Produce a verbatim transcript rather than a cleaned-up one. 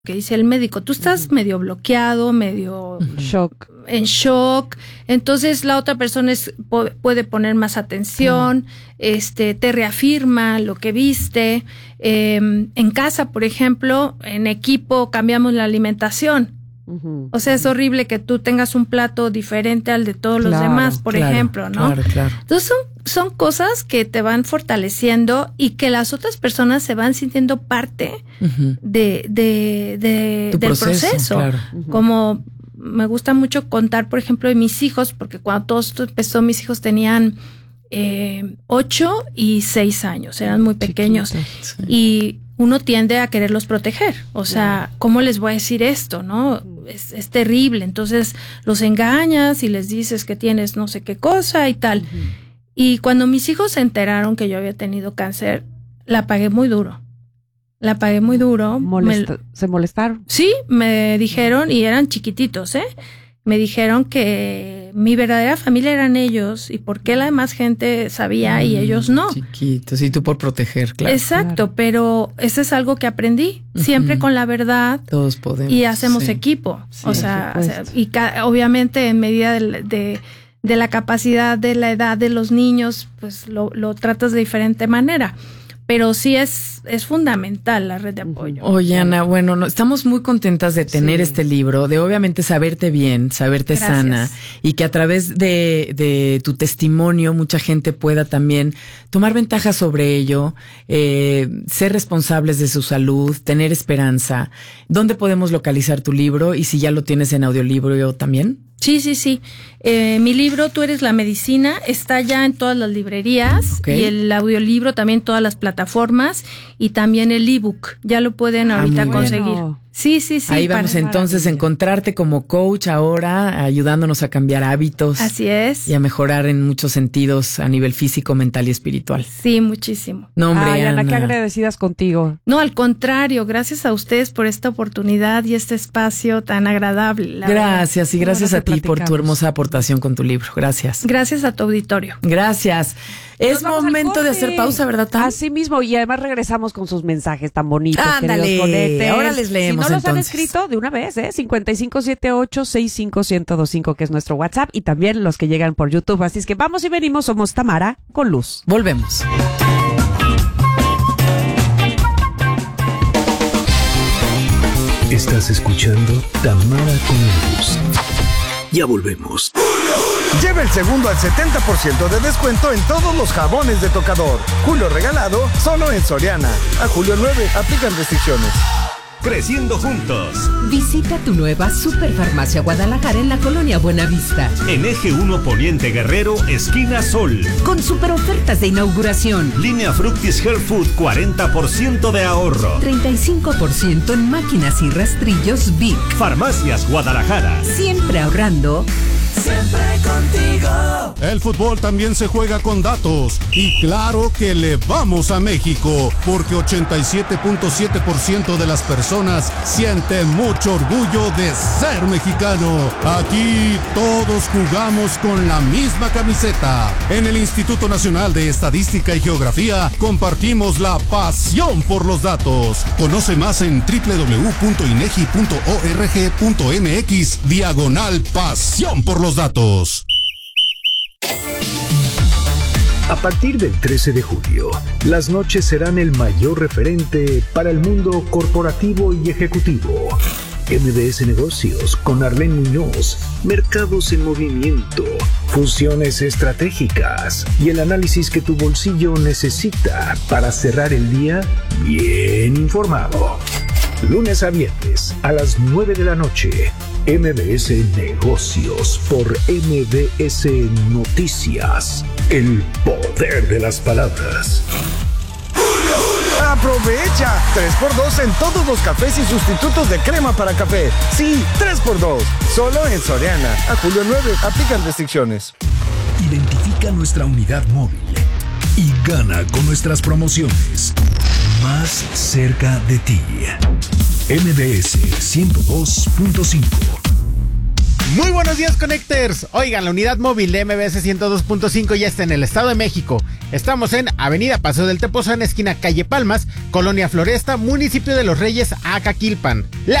que dice el médico, tú estás uh-huh. medio bloqueado, medio uh-huh. shock. en shock, entonces la otra persona es, puede poner más atención, uh-huh. este, te reafirma lo que viste. Eh, en casa, por ejemplo, en equipo cambiamos la alimentación. Uh-huh. O sea, es horrible que tú tengas un plato diferente al de todos claro, los demás, por claro, ejemplo, ¿no? Claro, claro. Entonces son, son cosas que te van fortaleciendo y que las otras personas se van sintiendo parte uh-huh. de, de, de del proceso. proceso. Claro. Uh-huh. Como me gusta mucho contar, por ejemplo, de mis hijos, porque cuando todo esto empezó, mis hijos tenían eh, ocho y seis años, eran muy pequeños. Sí. Y uno tiende a quererlos proteger. O sea, yeah. ¿cómo les voy a decir esto, no? Es, es terrible. Entonces los engañas y les dices que tienes no sé qué cosa y tal. Uh-huh. Y cuando mis hijos se enteraron que yo había tenido cáncer, la pagué muy duro. La pagué muy duro. Molesta- me, ¿Se molestaron? Sí, me dijeron, y eran chiquititos, ¿eh? Me dijeron que mi verdadera familia eran ellos y por qué la demás gente sabía mm, y ellos no. Chiquitos, y tú por proteger, claro. Exacto, claro. Pero eso es algo que aprendí, uh-huh. siempre con la verdad. Todos podemos. Y hacemos sí. equipo. Sí, o sea, o sea y ca- obviamente en medida de, de, de la capacidad, de la edad de los niños, pues lo, lo tratas de diferente manera. Pero sí es, es fundamental la red de apoyo. Oye, Ana, bueno, no, estamos muy contentas de tener sí. este libro, de obviamente saberte bien, saberte Gracias. sana, y que a través de, de tu testimonio mucha gente pueda también tomar ventaja sobre ello, eh, ser responsables de su salud, tener esperanza. ¿Dónde podemos localizar tu libro? Y si ya lo tienes en audiolibro también. Sí, sí, sí. Eh, mi libro, Tú eres la medicina, está ya en todas las librerías okay. y el audiolibro también en todas las plataformas y también el ebook. Ya lo pueden ahorita ah, conseguir. Bueno. Sí, sí, sí. Ahí vamos entonces a encontrarte como coach ahora, ayudándonos a cambiar hábitos. Así es. Y a mejorar en muchos sentidos a nivel físico, mental y espiritual. Sí, muchísimo. No, hombre, Ay, Ana, Ana, qué agradecidas contigo. No, al contrario, gracias a ustedes por esta oportunidad y este espacio tan agradable. Gracias, verdad. y gracias a ti platicamos. por tu hermosa aportación con tu libro. Gracias. Gracias a tu auditorio. Gracias. Es momento de hacer pausa, ¿verdad, Tam? Así mismo, y además regresamos con sus mensajes tan bonitos. Ándale, ahora les leemos. Si no los entonces. han escrito, de una vez, ¿eh? cincuenta y cinco setenta y ocho sesenta y cinco ciento veinticinco, que es nuestro WhatsApp, y también los que llegan por YouTube. Así es que vamos y venimos, somos Tamara con Luz. Volvemos. Estás escuchando Tamara con Luz. Ya volvemos. Lleva el segundo al setenta por ciento de descuento en todos los jabones de tocador. Julio regalado, solo en Soriana. A julio nueve, aplican restricciones. Creciendo juntos. Visita tu nueva Superfarmacia Guadalajara en la colonia Buenavista. En Eje uno Poniente Guerrero, esquina Sol. Con super ofertas de inauguración. Línea Fructis Health Food, cuarenta por ciento de ahorro. treinta y cinco por ciento en máquinas y rastrillos Vic. Farmacias Guadalajara. Siempre ahorrando. Siempre contigo. El fútbol también se juega con datos. Y claro que le vamos a México, porque ochenta y siete punto siete por ciento de las personas sienten mucho orgullo de ser mexicano. Aquí todos jugamos con la misma camiseta. En el Instituto Nacional de Estadística y Geografía compartimos la pasión por los datos. Conoce más en doble u doble u doble u punto inegi punto org punto mx diagonal pasión por los datos. A partir del trece de julio, las noches serán el mayor referente para el mundo corporativo y ejecutivo. M B S Negocios con Arlene Muñoz, mercados en movimiento, fusiones estratégicas y el análisis que tu bolsillo necesita para cerrar el día bien informado. Lunes a viernes a las nueve de la noche, M B S Negocios por M B S Noticias. El poder de las palabras. ¡Aprovecha! tres por dos en todos los cafés y sustitutos de crema para café. Sí, tres por dos. Solo en Soriana. A julio nueve, aplican restricciones. Identifica nuestra unidad móvil y gana con nuestras promociones. Más cerca de ti. M B S ciento dos punto cinco. Muy buenos días, Connectors. Oigan, la unidad móvil de M B S ciento dos punto cinco ya está en el Estado de México. Estamos en Avenida Paseo del Tepoztlán, esquina Calle Palmas, Colonia Floresta, municipio de Los Reyes, Acaquilpan. La